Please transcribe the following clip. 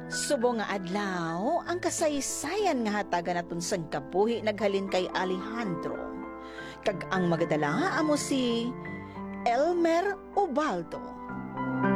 Subong nga adlaw, ang kasaysayan nga hatagan naton sang kabuhi naghalin kay Alejandro. Kag ang magadala amo si Elmer Ubaldo.